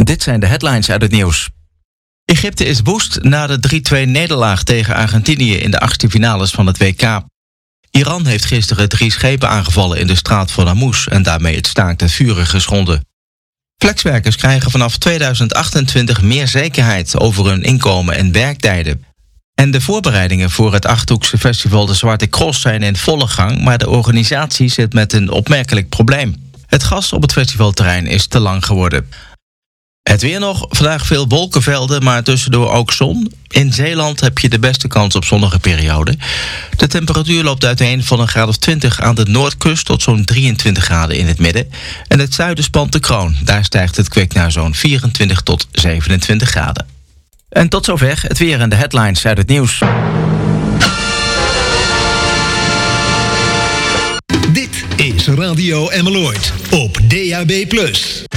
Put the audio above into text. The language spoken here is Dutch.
Dit zijn de headlines uit het nieuws. Egypte is woest na de 3-2 nederlaag tegen Argentinië in de achtste finales van het WK. Iran heeft gisteren 3 schepen aangevallen in de straat van Hormuz en daarmee het staakt het vuren geschonden. Flexwerkers krijgen vanaf 2028 meer zekerheid over hun inkomen en werktijden. En de voorbereidingen voor het Achterhoekse festival De Zwarte Cross zijn in volle gang, maar de organisatie zit met een opmerkelijk probleem. Het gas op het festivalterrein is te lang geworden. Het weer nog, vandaag veel wolkenvelden, maar tussendoor ook zon. In Zeeland heb je de beste kans op zonnige perioden. De temperatuur loopt uiteen van een graad of 20 aan de noordkust tot zo'n 23 graden in het midden. En het zuiden spant de kroon. Daar stijgt het kwik naar zo'n 24 tot 27 graden. En tot zover het weer en de headlines uit het nieuws. Dit is Radio Emmeloord op DAB+.